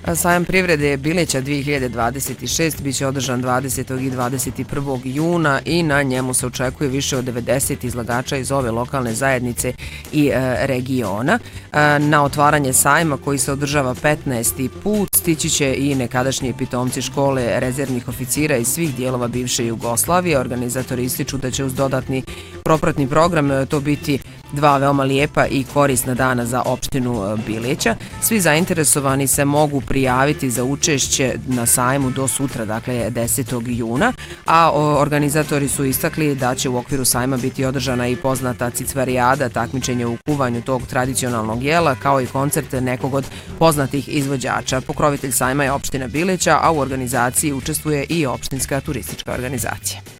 Sajam privrede Bileća 2026 biće održan 20. i 21. juna i na njemu se očekuje više od 90 izlagača iz ove lokalne zajednice i regiona. Na otvaranje sajma koji se održava 15. put stići će i nekadašnji pitomci škole rezervnih oficira iz svih dijelova bivše Jugoslavije. Organizatori ističu da će uz dodatni propratni program to biti dva veoma lijepa i korisna dana za opštinu Bileća. Svi zainteresovani se mogu prijaviti za učešće na sajmu do sutra, dakle 10. juna, a organizatori su istakli da će u okviru sajma biti održana i poznata cicvarijada, takmičenje u kuvanju tog tradicionalnog jela, kao i koncert nekog od poznatih izvođača. Pokrovitelj sajma je opština Bileća, a u organizaciji učestvuje i opštinska turistička organizacija.